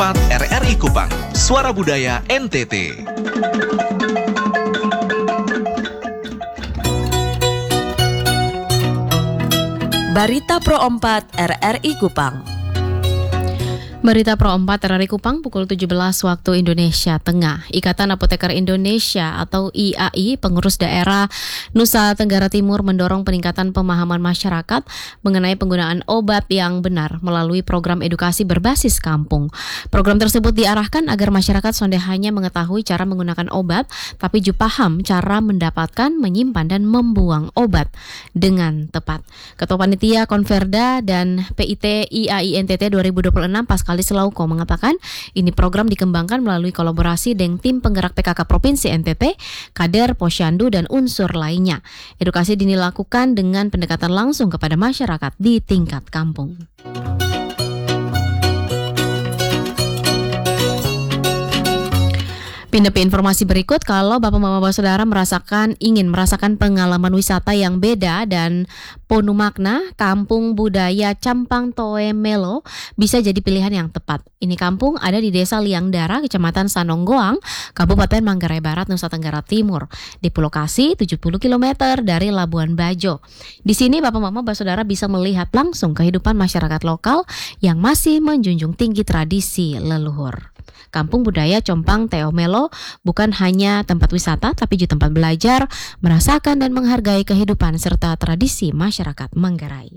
4 RRI Kupang, Suara Budaya NTT. Barita Pro 4 RRI Kupang. Berita Pro 4 RRI Kupang pukul 17 waktu Indonesia Tengah. Ikatan Apoteker Indonesia atau IAI, pengurus daerah Nusa Tenggara Timur mendorong peningkatan pemahaman masyarakat mengenai penggunaan obat yang benar melalui program edukasi berbasis kampung. Program tersebut diarahkan agar masyarakat sonde hanya mengetahui cara menggunakan obat, tapi juga paham cara mendapatkan, menyimpan, dan membuang obat dengan tepat. Ketua Panitia Konverda dan PIT IAI NTT 2026 Paskali Selauko mengatakan ini program dikembangkan melalui kolaborasi dengan tim penggerak PKK Provinsi NTT, kader, posyandu, dan unsur lainnya. Edukasi dilakukan dengan pendekatan langsung kepada masyarakat di tingkat kampung. Pindah ke informasi berikut. Kalau Bapak Mama Bapak Saudara ingin merasakan pengalaman wisata yang beda dan penuh makna, Kampung Budaya Campang Toe Melo bisa jadi pilihan yang tepat. Ini kampung ada di Desa Liangdara, Kecamatan Sanonggoang, Kabupaten Manggarai Barat, Nusa Tenggara Timur, di lokasi 70 km dari Labuan Bajo. Di sini Bapak Mama Bapak Saudara bisa melihat langsung kehidupan masyarakat lokal yang masih menjunjung tinggi tradisi leluhur. Kampung Budaya Campang Toe Melo bukan hanya tempat wisata, tapi juga tempat belajar, merasakan dan menghargai kehidupan serta tradisi masyarakat Manggarai.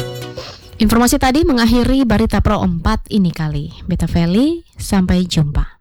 Informasi tadi mengakhiri Barita Pro 4 ini kali. Beta Feli, sampai jumpa.